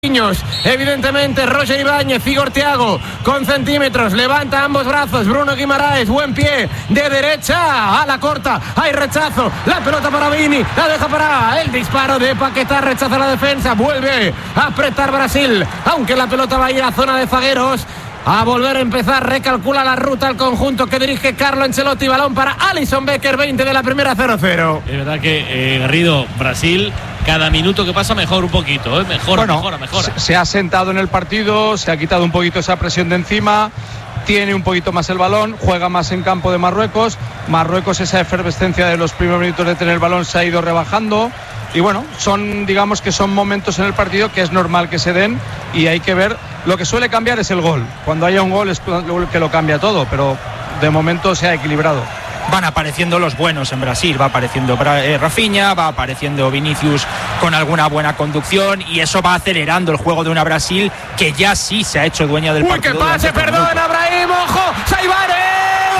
Evidentemente Roger Ibáñez, Igor Thiago con centímetros, levanta ambos brazos, Bruno Guimaraes, buen pie de derecha a la corta, hay rechazo, la pelota para Vini, la deja para el disparo de Paquetá, rechaza la defensa, vuelve a apretar Brasil, aunque la pelota va a ir a zona de zagueros. A volver a empezar, recalcula la ruta al conjunto que dirige Carlo Ancelotti, balón para Alisson Becker, 20 de la primera, 0-0. Es verdad que Garrido, Brasil, cada minuto que pasa mejora un poquito, mejora. Se ha sentado en el partido, se ha quitado un poquito esa presión de encima, tiene un poquito más el balón, juega más en campo de Marruecos, esa efervescencia de los primeros minutos de tener el balón se ha ido rebajando. Y bueno, digamos que son momentos en el partido que es normal que se den y hay que ver. Lo que suele cambiar es el gol. Cuando haya un gol es que lo cambia todo, pero de momento se ha equilibrado. Van apareciendo los buenos en Brasil, va apareciendo Rafinha, va apareciendo Vinicius con alguna buena conducción y eso va acelerando el juego de una Brasil que ya sí se ha hecho dueña del partido. ¡Uy, que pase! ¡Perdón, Abraham!